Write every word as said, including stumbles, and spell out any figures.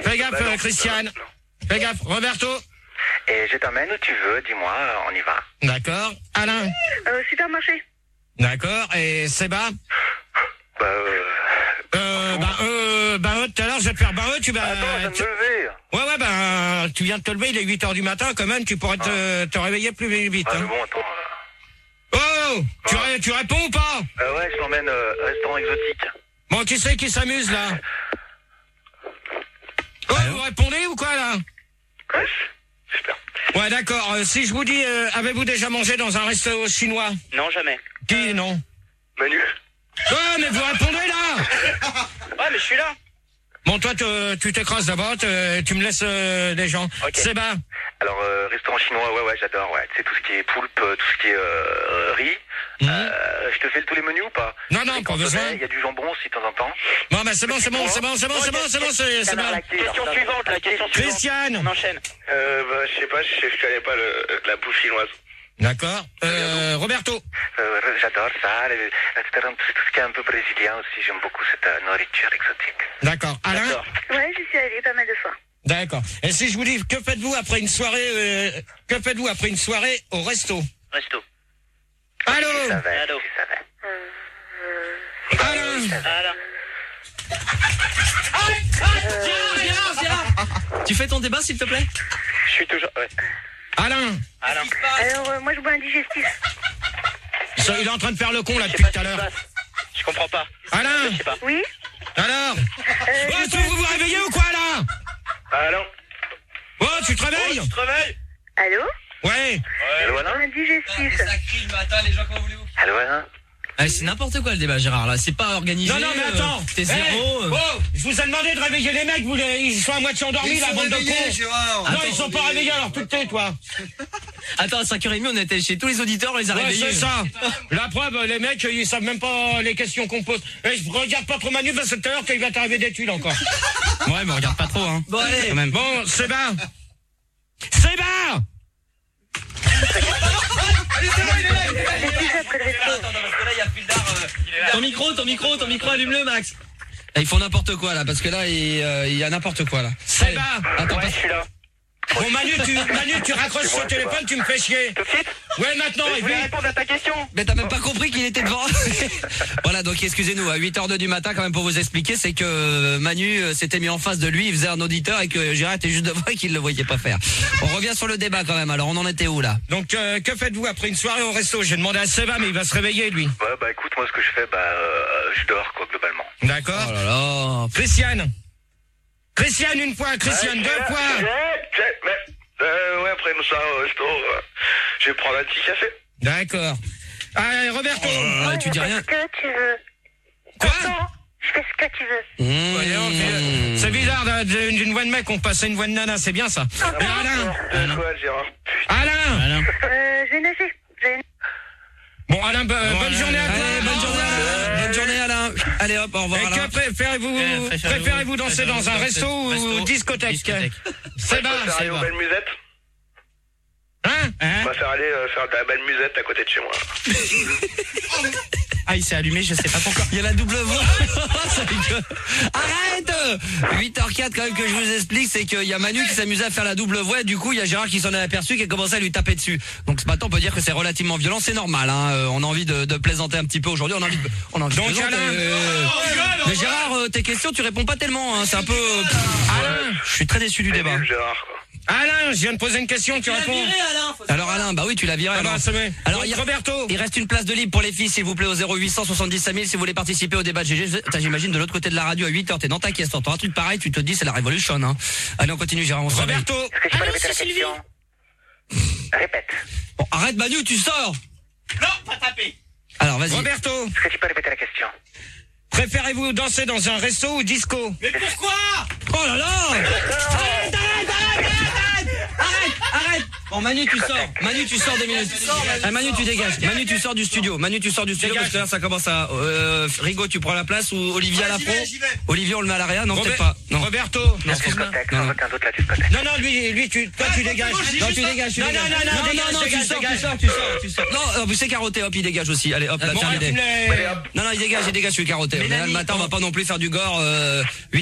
Fais gaffe, bah non, euh, Christiane. non, non. Fais gaffe, Roberto. Et je t'emmène où tu veux, dis-moi, on y va. D'accord. Alain. Euh, supermarché. D'accord. Et Séba. Bah, euh... Euh, bah, euh, bah, euh, tout à l'heure, je vais te faire, bah, euh, tu vas... Attends, je viens de tu- me lever. Ouais, ouais, bah, tu viens de te lever, il est huit heures du matin, quand même, tu pourrais te, te réveiller plus vite, Ah, mais hein. bon, attends. euh, Oh, tu, Ah. ré- tu réponds ou pas? Euh, ouais, je t'emmène euh, restaurant exotique. Bon, qui c'est qui s'amuse, là? Oh, vous répondez ou quoi, là? Ouais, super. Ouais, d'accord. Euh, si je vous dis, euh, avez-vous déjà mangé dans un resto chinois? Non, jamais. Qui, non? Manu. Oh, mais vous répondez, là! Ouais, mais je suis là. Bon, toi, te- tu t'écrases d'abord, te- tu me laisses euh, des gens. Ok. C'est bas. Alors, euh, restaurant chinois, ouais, ouais, j'adore, ouais. C'est tout ce qui est poulpe, euh, tout ce qui est euh, riz. Mhm. Euh, je te fais tous les menus ou pas? Non, non, Les pas cantonais, besoin. Il y a du jambon aussi de temps en temps. Bon, bah, c'est bon, c'est bon, c'est bon, c'est bon, c'est bon, c'est bon, c'est c'est bon. Question suivante, la question suivante. Christiane. On enchaîne. Euh, bah, je sais pas, je, je connais pas le, la bouffe chinoise. D'accord. Euh, Roberto. Euh, j'adore ça, les, tout ce qui est un peu brésilien aussi, j'aime beaucoup cette euh, nourriture exotique. D'accord. Alain. D'accord. Ouais, j'y suis allée pas mal de fois. D'accord. Et si je vous dis, que faites-vous après une soirée, euh, que faites-vous après une soirée au resto? Resto. Allô? Si ça va, Allô. si ça va. Euh, euh, Alain. Alors. Gérard, Gérard, Gérard. Tu fais ton débat, s'il te plaît? Je suis toujours... Ouais. Alain. Alors, alors, euh, moi, je bois un digestif. Ça, il est en train de faire le con, là, je sais depuis pas tout à ce qui se l'heure. passe. Je comprends pas. Alain. Je sais pas. Oui. Alors? Euh, Oh, je tu bois veux un vous vous digestif. réveiller ou quoi, là? Ah non. Oh, tu te réveilles? Tu te réveilles? Allô? Ouais. Allô, Alain? Un digestif. crie le matin, les gens, comment voulez-vous? Allô, Alain? Ah, c'est n'importe quoi le débat, Gérard, là. C'est pas organisé. Non, non, mais euh, attends. T'es Hey, zéro. euh. Oh, je vous ai demandé de réveiller les mecs, vous les, ils sont à moitié endormis, la bande de cons. Gérard. Non, Attends, ils sont pas réveillés, alors tu te tais, toi. Attends, à cinq heures trente, on était chez tous les auditeurs, on les a Ouais, réveillés. c'est ça. La preuve, les mecs, ils savent même pas les questions qu'on pose. Et je regarde pas trop Manu, parce que tout à l'heure qu'il va t'arriver des tuiles encore. Ouais, mais regarde pas trop, hein. Bon, allez. Quand même. Bon, c'est bas. C'est bas. C'est qui ça, après le resto? Ton micro, ton micro, ton micro, allume-le, Max. Là, ils font n'importe quoi, là, parce que là, il, euh, il y a n'importe quoi, là. C'est Allez. bas. Attends, Ouais, passe- je suis là. Bon, Manu, tu, Manu, tu raccroches C'est sur moi, le c'est téléphone, moi. tu me fais chier. Tout de suite? Ouais, maintenant, et Je puis... vais répondre à ta question. Mais t'as même pas compris qu'il était devant. Voilà, donc excusez-nous, à huit heures deux du matin, quand même, pour vous expliquer, c'est que Manu euh, s'était mis en face de lui, il faisait un auditeur, et que Gérard était juste devant et qu'il le voyait pas faire. On revient sur le débat, quand même. Alors, on en était où, là? Donc, euh, que faites-vous après une soirée au resto? J'ai demandé à Seba, mais il va se réveiller, lui. Ouais, bah écoute, moi ce que je fais, bah euh, je dors quoi, globalement. D'accord. Oh là là. Christiane. Christiane, une fois. Christiane, deux fois. Euh, ouais, après une soirée au resto, euh, je vais prendre un petit café. D'accord. Allez, Roberto. Ah, tu dis rien. Fais ce que tu veux. Quoi? Attends, je fais ce que tu veux. Mmh. Voyons, puis, C'est bizarre de- de- d'une voix de mec, on passe à une voix de nana, c'est bien ça. Et Alain. Euh, quoi, Gérard? Alain. Euh, je vais nager. Je vais... Bon, Alain, bo- bonne journée à toi. Allez, bonne journée, Alain. Bonne journée, Alain. Allez, hop, au revoir, Et Alain. que préférez-vous, Euh, préférez-vous- préférez-vous danser dans un resto ou resto, discothèque? discothèque. C'est On bas, va faire c'est aller aux bas. belles musettes. Hein? On va faire aller euh, faire de la belle musette à côté de chez moi. Ah, il s'est allumé, je sais pas pourquoi. Il y a la double voix. Ça rigole. Arrête! huit heures quatre, quand même, que je vous explique, c'est qu'il y a Manu qui s'amusait à faire la double voix, et du coup, il y a Gérard qui s'en est aperçu, qui a commencé à lui taper dessus. Donc, ce matin, on peut dire que c'est relativement violent, c'est normal, hein. Euh, On a envie de, de plaisanter un petit peu aujourd'hui, on a envie de, on a envie de Donc, plaisanter. Alain. Euh, Mais Gérard, euh, tes questions, tu réponds pas tellement, hein. C'est un peu, euh, pff, Alain. je suis très déçu du C'est débat. nul, Gérard, quoi. Alain, je viens de poser une question, tu réponds. Alors Alain, bah oui, tu l'as viré. Ah bah, alors. ça met. Alors, Donc, il y a- Roberto. Il reste une place de libre pour les filles, s'il vous plaît, au zéro huit cent soixante-dix cinq mille, si vous voulez participer au débat de G G. T'as, j'imagine, de l'autre côté de la radio à huit heures, t'es dans ta caisse, t'entends un truc pareil, tu te dis, c'est la révolution, hein. Allez, on continue, Gérard, on se réveille. Roberto. Est-ce que tu peux répéter la question? Répète. Bon, arrête, Manu, tu sors. Non, pas taper. Alors, vas-y. Roberto. Est-ce que tu peux répéter la question? Préférez-vous danser dans un resto ou disco? Mais pourquoi? Oh là là. Arrête, arrête, arrête, arrête, arrête, arrête. Bon, Manu, tu sors. Manu, tu sors deux minutes. Ah, Manu, tu dégages. Manu, tu sors du studio. Manu, tu sors du studio, Dégage. parce que là, ça commence à, euh, Rigaud, tu prends la place, ou Olivier à la J'y pro. vais, j'y vais. Olivier, on le met à l'arrière, non, Robert- peut-être pas. Non. Roberto. Non, Discothèque, non, sans non. aucun doute la discothèque. Non, non, lui, lui, tu, toi, tu dégages. Non, tu dégages, tu Non, dégages. non, non, non, dégage, non, dégage, tu sors, dégage. tu sors, tu sors, tu sors. Non, euh, c'est carotté, hop, il dégage aussi. Allez, hop, là, Bon, terminé. tu me l'as- Non, non, il dégage, il dégage, je suis carotté. Mais là, le matin, on va pas non plus faire du gore, euh,